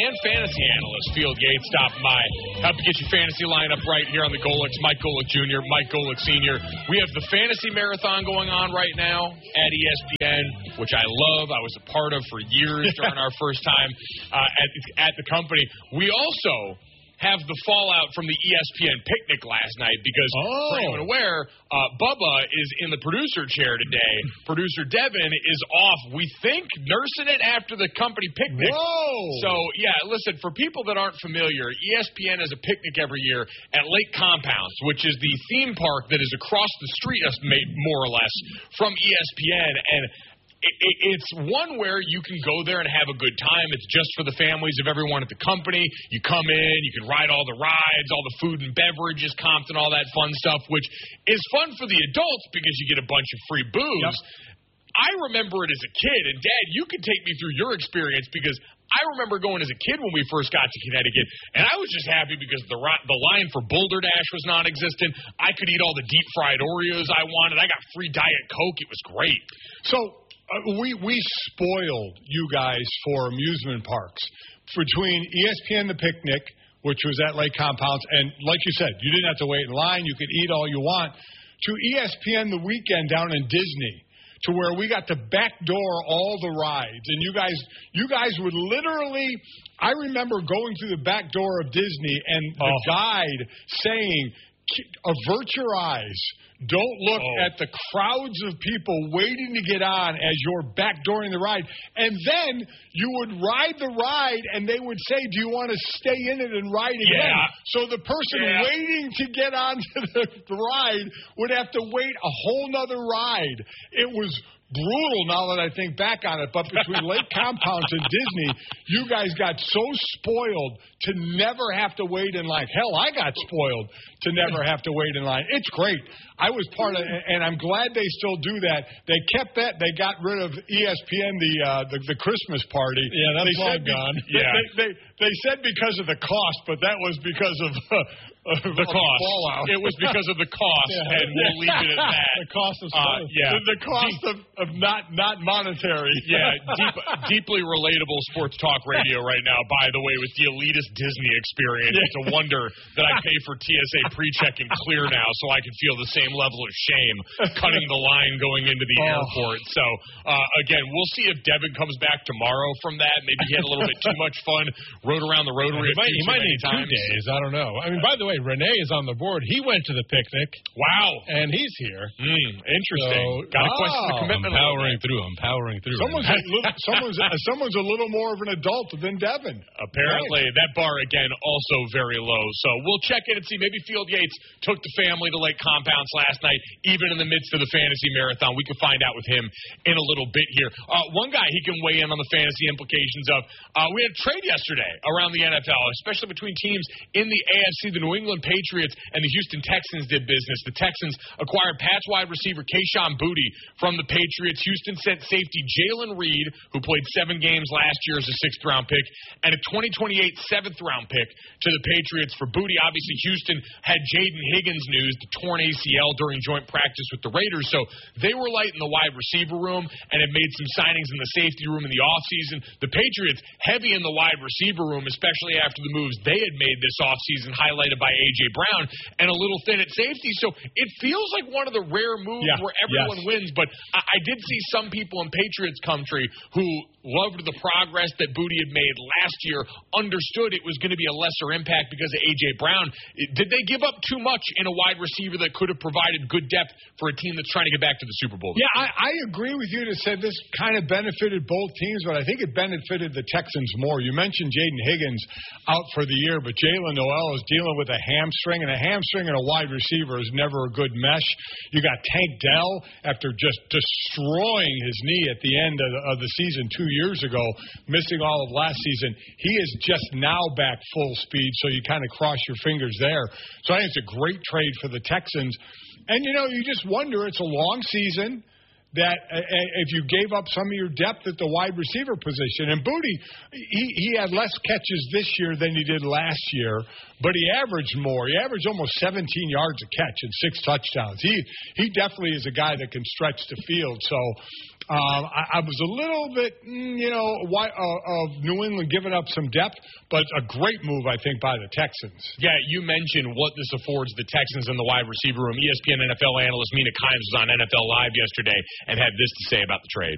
and fantasy analyst Field Yates stopping by. Help you get your fantasy lineup right here on the Golics. Mike Golick Jr., Mike Golick Sr. We have the fantasy marathon going on right now at ESPN, which I love. I was a part of for years during our first time at the company. We also have the fallout from the ESPN picnic last night because, for anyone aware, Bubba is in the producer chair today. Producer Devin is off, we think, nursing it after the company picnic. Whoa! So, yeah, listen, for people that aren't familiar, ESPN has a picnic every year at Lake Compounce, which is the theme park that is across the street, more or less, from ESPN. And it's one where you can go there and have a good time. It's just for the families of everyone at the company. You come in, you can ride all the rides, all the food and beverages, Compton, all that fun stuff, which is fun for the adults because you get a bunch of free booze. Yep. I remember it as a kid, and Dad, you can take me through your experience because I remember going as a kid when we first got to Connecticut, and I was just happy because the line for Boulder Dash was non-existent. I could eat all the deep-fried Oreos I wanted. I got free Diet Coke. It was great. So we spoiled you guys for amusement parks. Between ESPN The Picnic, which was at Lake Compounce, and like you said, you didn't have to wait in line. You could eat all you want, to ESPN The Weekend down in Disney, to where we got to backdoor all the rides. And you guys would literally, I remember going through the back door of Disney and the guide saying, avert your eyes. Don't look at the crowds of people waiting to get on as you're backdooring the ride. And then you would ride the ride, and they would say, do you want to stay in it and ride again? Yeah. So the person waiting to get onto the ride would have to wait a whole nother ride. It was brutal now that I think back on it, but between Lake Compounce and Disney, you guys got so spoiled to never have to wait in line. Hell, I got spoiled to never have to wait in line. It's great. I was part of, and I'm glad they still do that. They kept that. They got rid of ESPN, the Christmas party. Yeah, that's long gone. They said because of the cost, but that was because of the cost. Fallout. It was because of the cost, and we'll leave it at that. The cost of the cost of not monetary. Yeah, deeply relatable sports talk radio right now, by the way, with the elitist Disney experience. It's a wonder that I pay for TSA pre-check and clear now so I can feel the same level of shame cutting the line going into the airport. So, again, we'll see if Devin comes back tomorrow from that. Maybe he had a little bit too much fun, rode around the Rotary he might need 2 days. I don't know. I mean, by the way, Renee is on the board. He went to the picnic. Wow. And he's here. Interesting. So, got to question the commitment. I'm powering through. Someone's a little more of an adult than Devin. Apparently. That bar, again, also very low. So we'll check in and see. Maybe Field Yates took the family to Lake Compounce last night, even in the midst of the fantasy marathon. We can find out with him in a little bit here. One guy he can weigh in on the fantasy implications of. We had a trade yesterday around the NFL, especially between teams in the AFC. The New England Patriots and the Houston Texans did business. The Texans acquired Pats wide receiver Kayshon Boutte from the Patriots. Houston sent safety Jalen Reed, who played 7 games last year as a 6th-round pick, and a 2028 7th-round pick to the Patriots for Boutte. Obviously, Houston had Jaden Higgins news, the torn ACL during joint practice with the Raiders, so they were light in the wide receiver room and had made some signings in the safety room in the offseason. The Patriots heavy in the wide receiver room, especially after the moves they had made this offseason, highlighted by A.J. Brown, and a little thin at safety. So it feels like one of the rare moves where everyone wins, but I did see some people in Patriots country who loved the progress that Boutte had made last year, understood it was going to be a lesser impact because of A.J. Brown. Did they give up too much in a wide receiver that could have provided good depth for a team that's trying to get back to the Super Bowl? Yeah, I agree with you to say this kind of benefited both teams, but I think it benefited the Texans more. You mentioned Jaden Higgins out for the year, but Jalen Noel is dealing with a hamstring, and a hamstring and a wide receiver is never a good mesh. You got Tank Dell after just destroying his knee at the end of the season 2 years ago, missing all of last season. He is just now back full speed, so you kind of cross your fingers there. So I think it's a great trade for the Texans. And, you just wonder, it's a long season. that if you gave up some of your depth at the wide receiver position. And Booty, he had less catches this year than he did last year, but he averaged more. He averaged almost 17 yards a catch and 6 touchdowns. He definitely is a guy that can stretch the field. So I was a little bit, of New England giving up some depth, but a great move, I think, by the Texans. Yeah, you mentioned what this affords the Texans in the wide receiver room. ESPN NFL analyst Mina Kimes was on NFL Live yesterday and had this to say about the trade.